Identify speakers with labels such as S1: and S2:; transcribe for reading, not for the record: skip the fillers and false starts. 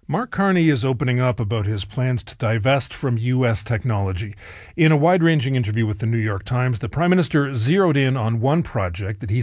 S1: Mark Carney is opening up about his plans to divest from U.S. technology. In a wide-ranging interview with the New York Times, the Prime Minister zeroed in on one project that he